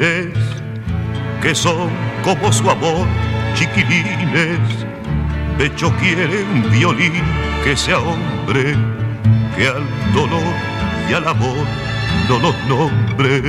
Es que son como su amor, chiquilines. Pecho quiere un violín que sea hombre, que al dolor y al amor no los nombre.